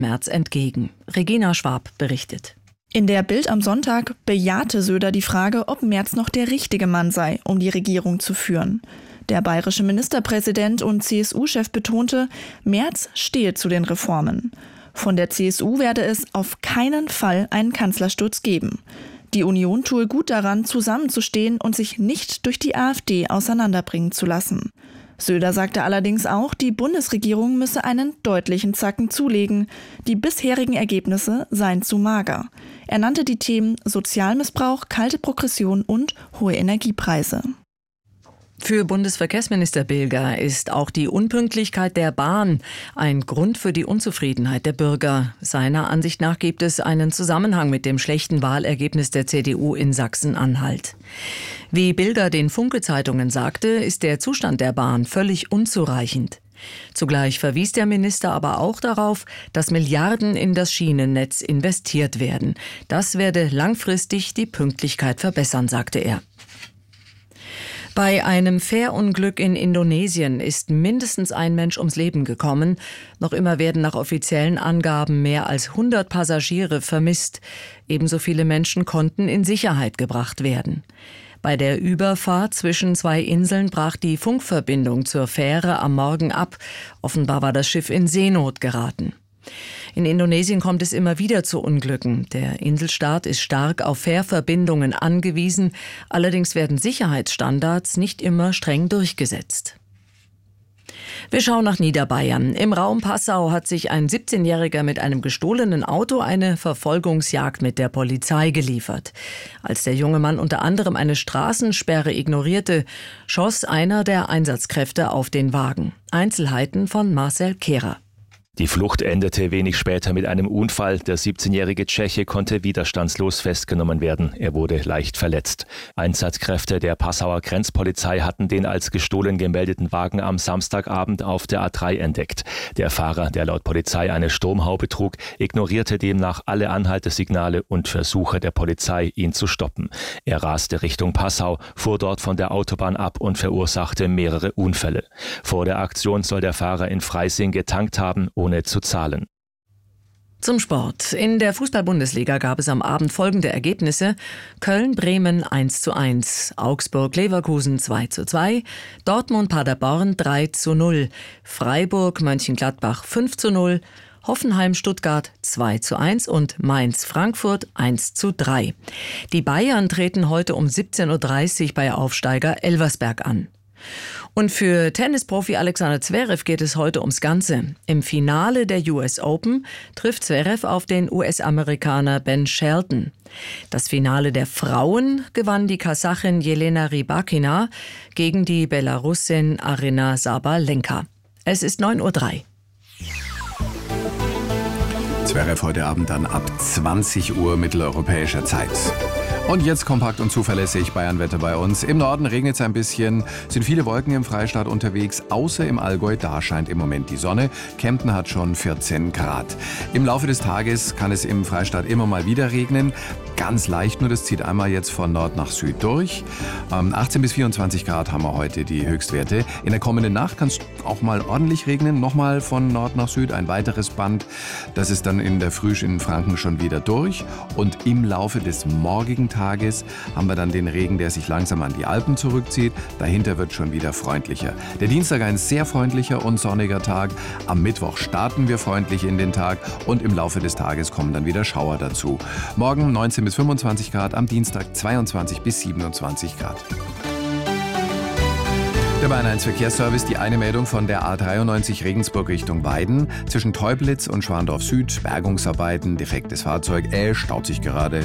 Merz entgegen. Regina Schwab berichtet. In der Bild am Sonntag bejahte Söder die Frage, ob Merz noch der richtige Mann sei, um die Regierung zu führen. Der bayerische Ministerpräsident und CSU-Chef betonte, Merz stehe zu den Reformen. Von der CSU werde es auf keinen Fall einen Kanzlersturz geben. Die Union tue gut daran, zusammenzustehen und sich nicht durch die AfD auseinanderbringen zu lassen. Söder sagte allerdings auch, die Bundesregierung müsse einen deutlichen Zacken zulegen. Die bisherigen Ergebnisse seien zu mager. Er nannte die Themen Sozialmissbrauch, kalte Progression und hohe Energiepreise. Für Bundesverkehrsminister Bilger ist auch die Unpünktlichkeit der Bahn ein Grund für die Unzufriedenheit der Bürger. Seiner Ansicht nach gibt es einen Zusammenhang mit dem schlechten Wahlergebnis der CDU in Sachsen-Anhalt. Wie Bilger den Funke-Zeitungen sagte, ist der Zustand der Bahn völlig unzureichend. Zugleich verwies der Minister aber auch darauf, dass Milliarden in das Schienennetz investiert werden. Das werde langfristig die Pünktlichkeit verbessern, sagte er. Bei einem Fährunglück in Indonesien ist mindestens ein Mensch ums Leben gekommen. Noch immer werden nach offiziellen Angaben mehr als 100 Passagiere vermisst. Ebenso viele Menschen konnten in Sicherheit gebracht werden. Bei der Überfahrt zwischen zwei Inseln brach die Funkverbindung zur Fähre am Morgen ab. Offenbar war das Schiff in Seenot geraten. In Indonesien kommt es immer wieder zu Unglücken. Der Inselstaat ist stark auf Fährverbindungen angewiesen. Allerdings werden Sicherheitsstandards nicht immer streng durchgesetzt. Wir schauen nach Niederbayern. Im Raum Passau hat sich ein 17-Jähriger mit einem gestohlenen Auto eine Verfolgungsjagd mit der Polizei geliefert. Als der junge Mann unter anderem eine Straßensperre ignorierte, schoss einer der Einsatzkräfte auf den Wagen. Einzelheiten von Marcel Kehrer. Die Flucht endete wenig später mit einem Unfall. Der 17-jährige Tscheche konnte widerstandslos festgenommen werden. Er wurde leicht verletzt. Einsatzkräfte der Passauer Grenzpolizei hatten den als gestohlen gemeldeten Wagen am Samstagabend auf der A3 entdeckt. Der Fahrer, der laut Polizei eine Sturmhaube trug, ignorierte demnach alle Anhaltesignale und Versuche der Polizei, ihn zu stoppen. Er raste Richtung Passau, fuhr dort von der Autobahn ab und verursachte mehrere Unfälle. Vor der Aktion soll der Fahrer in Freising getankt haben, ohne zu zahlen. Zum Sport. In der Fußball-Bundesliga gab es am Abend folgende Ergebnisse: Köln-Bremen 1:1, Augsburg-Leverkusen 2:2, Dortmund-Paderborn 3:0, Freiburg-Mönchengladbach 5:0, Hoffenheim-Stuttgart 2:1 und Mainz-Frankfurt 1:3. Die Bayern treten heute um 17:30 Uhr bei Aufsteiger Elversberg an. Und für Tennisprofi Alexander Zverev geht es heute ums Ganze. Im Finale der US Open trifft Zverev auf den US-Amerikaner Ben Shelton. Das Finale der Frauen gewann die Kasachin Jelena Rybakina gegen die Belarusin Aryna Sabalenka. Es ist 9:03 Uhr. Zverev heute Abend dann ab 20 Uhr mitteleuropäischer Zeit. Und jetzt kompakt und zuverlässig Bayernwetter bei uns. Im Norden regnet es ein bisschen, sind viele Wolken im Freistaat unterwegs, außer im Allgäu, da scheint im Moment die Sonne. Kempten hat schon 14 Grad. Im Laufe des Tages kann es im Freistaat immer mal wieder regnen. Ganz leicht nur, das zieht einmal jetzt von Nord nach Süd durch. 18 bis 24 Grad haben wir heute die Höchstwerte. In der kommenden Nacht kann es auch mal ordentlich regnen. Nochmal von Nord nach Süd ein weiteres Band. Das ist dann in der Früh in Franken schon wieder durch. Und im Laufe des morgigen Tages haben wir dann den Regen, der sich langsam an die Alpen zurückzieht. Dahinter wird schon wieder freundlicher. Der Dienstag ein sehr freundlicher und sonniger Tag. Am Mittwoch starten wir freundlich in den Tag und im Laufe des Tages kommen dann wieder Schauer dazu. Morgen 19 bis 25 Grad, am Dienstag 22 bis 27 Grad. Der Bayern 1 Verkehrsservice, die eine Meldung von der A93 Regensburg Richtung Weiden. Zwischen Teublitz und Schwandorf Süd, Bergungsarbeiten, defektes Fahrzeug, staut sich gerade.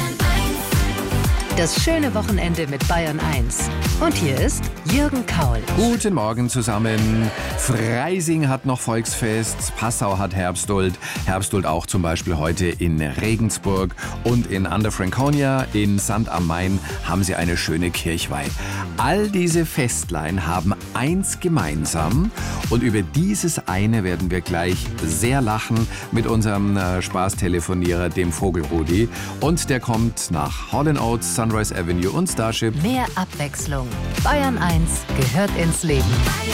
Das schöne Wochenende mit Bayern 1. Und hier ist Jürgen Kaul. Guten Morgen zusammen. Freising hat noch Volksfest, Passau hat Herbstduld. Herbstduld auch zum Beispiel heute in Regensburg und in Under-Franconia, in St. am Main haben sie eine schöne Kirchweih. All diese Festlein haben eins gemeinsam und über dieses eine werden wir gleich sehr lachen mit unserem Spaßtelefonierer, dem Vogelrudi. Und der kommt nach Hall & Oates, Sunrise Avenue und Starship. Mehr Abwechslung. Bayern 1 gehört ins Leben.